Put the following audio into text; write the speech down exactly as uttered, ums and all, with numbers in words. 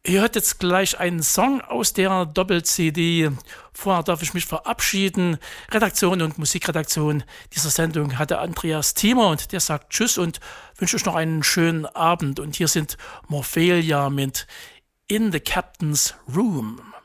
Ihr hört jetzt gleich einen Song aus der Doppel-C D. Vorher darf ich mich verabschieden. Redaktion und Musikredaktion dieser Sendung hatte Andreas Thiemer und der sagt Tschüss und wünsche euch noch einen schönen Abend. Und hier sind Morphelia mit In the Captain's Room.